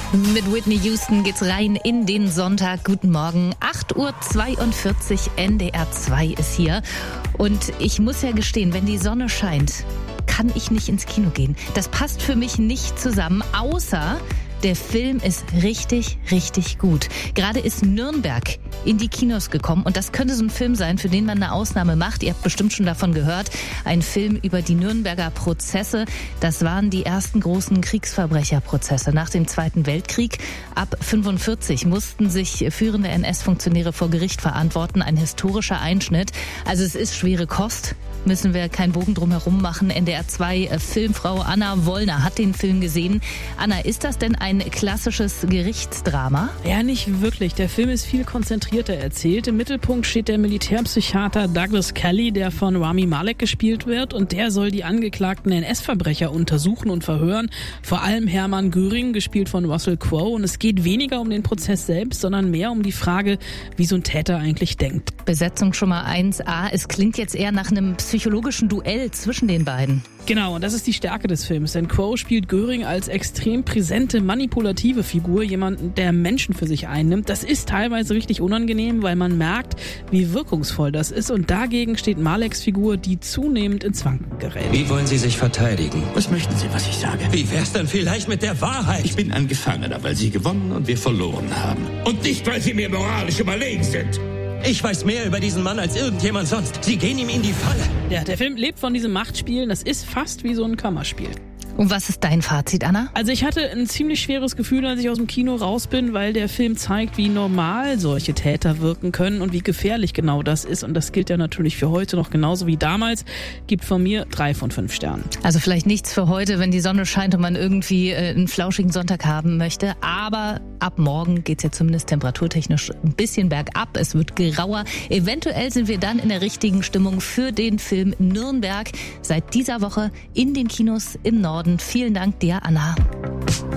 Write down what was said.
Mit Whitney Houston geht's rein in den Sonntag. Guten Morgen, 8:42 Uhr, NDR 2 ist hier. Und ich muss ja gestehen, wenn die Sonne scheint, kann ich nicht ins Kino gehen. Das passt für mich nicht zusammen, außer der Film ist richtig, richtig gut. Gerade ist Nürnberg in die Kinos gekommen und das könnte so ein Film sein, für den man eine Ausnahme macht. Ihr habt bestimmt schon davon gehört. Ein Film über die Nürnberger Prozesse. Das waren die ersten großen Kriegsverbrecherprozesse nach dem Zweiten Weltkrieg. Ab 1945 mussten sich führende NS-Funktionäre vor Gericht verantworten. Ein historischer Einschnitt. Also es ist schwere Kost. Müssen wir keinen Bogen drum herum machen. NDR 2 Filmfrau Anna Wollner hat den Film gesehen. Anna, ist das denn ein klassisches Gerichtsdrama? Ja, nicht wirklich. Der Film ist viel konzentrierter erzählt. Im Mittelpunkt steht der Militärpsychiater Douglas Kelly, der von Rami Malek gespielt wird. Und der soll die angeklagten NS-Verbrecher untersuchen und verhören. Vor allem Hermann Göring, gespielt von Russell Crowe. Und es geht weniger um den Prozess selbst, sondern mehr um die Frage, wie so ein Täter eigentlich denkt. Besetzung schon mal 1A. Es klingt jetzt eher nach einem psychologischen Duell zwischen den beiden. Genau, und das ist die Stärke des Films, denn Crowe spielt Göring als extrem präsente, manipulative Figur, jemanden, der Menschen für sich einnimmt. Das ist teilweise richtig unangenehm, weil man merkt, wie wirkungsvoll das ist, und dagegen steht Maleks Figur, die zunehmend ins Wanken gerät. Wie wollen Sie sich verteidigen? Was möchten Sie, was ich sage? Wie wär's dann vielleicht mit der Wahrheit? Ich bin ein Gefangener, weil Sie gewonnen und wir verloren haben. Und nicht, weil Sie mir moralisch überlegen sind. Ich weiß mehr über diesen Mann als irgendjemand sonst. Sie gehen ihm in die Falle. Ja, der Film lebt von diesem Machtspielen. Das ist fast wie so ein Kammerspiel. Und was ist dein Fazit, Anna? Also ich hatte ein ziemlich schweres Gefühl, als ich aus dem Kino raus bin, weil der Film zeigt, wie normal solche Täter wirken können und wie gefährlich genau das ist. Und das gilt ja natürlich für heute noch genauso wie damals. Gibt von mir 3 von 5 Sternen. Also vielleicht nichts für heute, wenn die Sonne scheint und man irgendwie einen flauschigen Sonntag haben möchte. Aber ab morgen geht's ja zumindest temperaturtechnisch ein bisschen bergab. Es wird grauer. Eventuell sind wir dann in der richtigen Stimmung für den Film Nürnberg. Seit dieser Woche in den Kinos im Norden. Vielen Dank dir, Anna.